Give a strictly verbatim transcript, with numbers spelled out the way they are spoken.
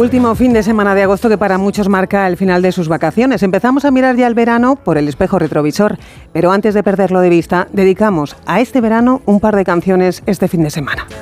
Último fin de semana de agosto que para muchos marca el final de sus vacaciones. Empezamos a mirar ya el verano por el espejo retrovisor, pero antes de perderlo de vista, dedicamos a este verano un par de canciones este fin de semana.